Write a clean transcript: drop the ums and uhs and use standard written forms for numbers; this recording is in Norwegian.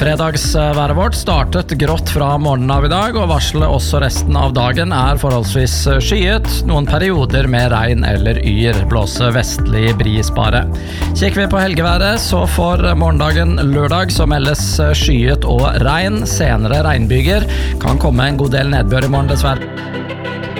Fredagsværet vårt startet grått fra morgenen av I dag, og varselet også resten av dagen forholdsvis skyet, noen perioder med regn eller yr, blåse vestlig bris bare. Kikker vi på helgeværet, så for morgendagen lørdag så meldes skyet og regn, senere regnbyger, kan komme en god del nedbør I morgen dessverre.